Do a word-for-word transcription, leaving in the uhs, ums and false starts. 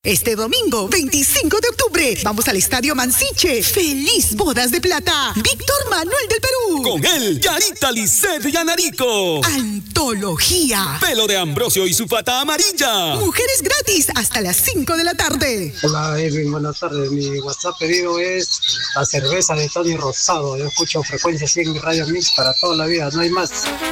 Este domingo, veinticinco de octubre, vamos al Estadio Mansiche. ¡Feliz Bodas de Plata! Víctor Manuel del Perú. Con él, Yarita Lisset Yanarico. Antología. Pelo de Ambrosio y su fata amarilla. Mujeres gratis hasta las cinco de la tarde. Hola Edwin, buenas tardes. Mi WhatsApp pedido es la cerveza de Tony Rosado. Yo escucho frecuencia cien Radio Mix para toda la vida, no hay más.